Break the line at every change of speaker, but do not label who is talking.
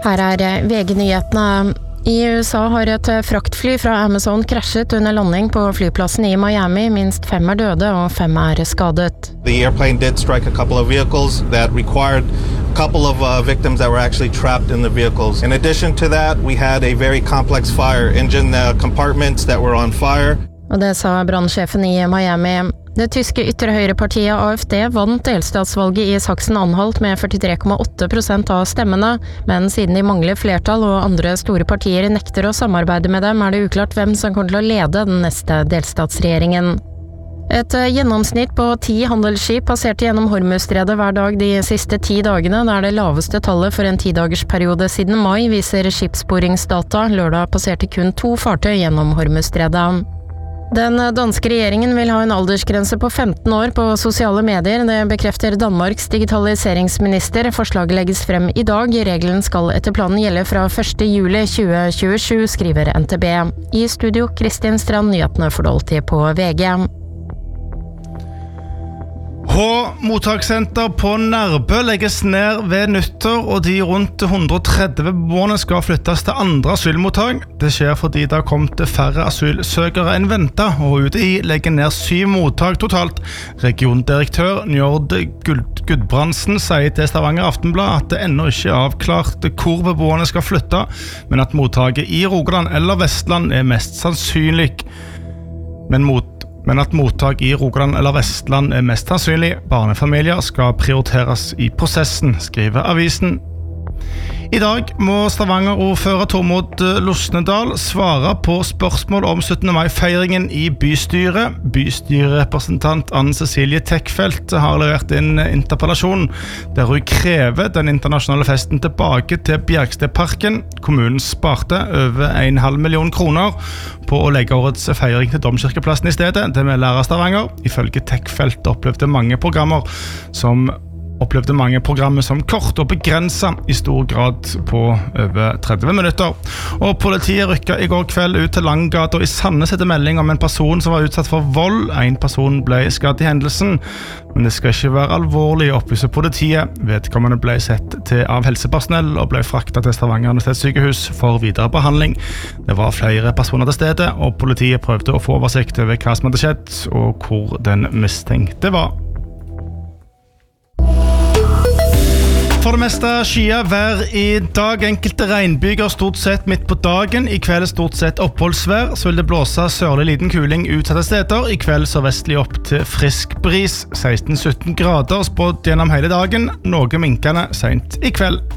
Her VG-nyhetene. I USA har et fraktfly fra Amazon krasjet under landing på flyplassen i Miami. Minst 5 døde og 5 skadet.
The airplane did strike a couple of vehicles that required a couple of victims that were actually trapped in the vehicles. In addition to that, we had a very complex fire, engine compartments that were on fire.
Og det sa brannsjefen i Miami. Det tyske ytterhøyrepartiet AfD vant delstatsvalget i Sachsen-Anhalt med 43,8% av stemmene, men siden de mangler flertall og andre store partier nekter å samarbeide med dem, det uklart hvem som kommer til å lede den neste delstatsregjeringen. Et gjennomsnitt på 10 handelsskip passerte gjennom Hormuzstredet hver dag de siste 10 dagene. Det det laveste tallet for en 10-dagersperiode siden mai, viser skipssporingsdata. Lørdag passerte kun 2 fartøy gjennom Hormuzstredet. Den danske regjeringen vil ha en aldersgrense på 15 år på sosiale medier. Det bekrefter Danmarks digitaliseringsminister. Forslaget legges frem i dag. Regelen skal etter planen gjelde fra 1. juli 2027, skriver NTB. I studio, Kristin Strand, nyhetene fordolti på VG.
Mottakssenter på Nærbø legges ned ved nyttår, og de rundt 130 beboerne skal flyttes til andre asylmottak. Det skjer fordi det har kommet færre asylsøkere enn ventet, og UDI legger ned 7 mottak totalt. Regiondirektør Njord Gudbrandsen sier til Stavanger Aftenblad at det ennå ikke er avklart hvor beboerne skal flytte, men at mottaket i Rogaland eller Vestland mest sannsynlig. Men at mottak i Rogaland eller Vestland mest sannsynlig. Barnefamilier skal prioriteres i prosessen, skriver avisen. I dag må Stavanger-ordfører Tormod Losnedal svare på spørsmål om 17. mai-feiringen i bystyret. Bystyrerepresentant Anne-Cecilie Tekfeldt har levert inn interpellasjon der hun krever den internasjonale festen tilbake til Bjergstedparken. Kommunen sparte over 1,5 million kroner på å legge årets feiring til Domkirkeplassen i stedet. Det med lærer Stavanger. Ifølge Tekfeldt opplevde mange programmer som kort og begrenset i stor grad på over 30 minutter. Og politiet rykket i går kveld ut til Langgata i Sandnes etter melding om en person som var utsatt for vold. En person ble skadd i hendelsen, men det skal ikke være alvorlig, opplyser politiet. Vedkommende ble sett til av helsepersonell og ble fraktet til Stavanger Universitetssykehus for videre behandling. Det var flere personer til stedet, og politiet prøvde å få oversikt over hva som hadde skjedd og hvor den mistenkte var. For det meste skyet vær i dag. Enkelte regnbyger stort sett midt på dagen. I kveld stort sett oppholdsvær. Så vil det blåse sørlig liten kuling utsatte steder. I kveld så vestlig opp til frisk bris. 16-17 grader spådd gjennom hele dagen. Noe minkende sent i kveld.